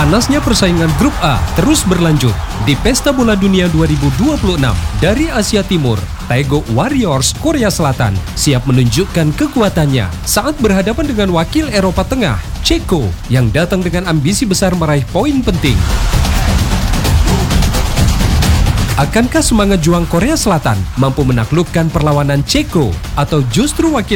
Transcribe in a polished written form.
Panasnya persaingan Grup A terus berlanjut di Pesta Bola Dunia 2026 dari Asia Timur. Taeguk Warriors Korea Selatan siap menunjukkan kekuatannya saat berhadapan dengan wakil Eropa Tengah, Ceko, yang datang dengan ambisi besar meraih poin penting. Akankah semangat juang Korea Selatan mampu menaklukkan perlawanan Ceko atau justru wakil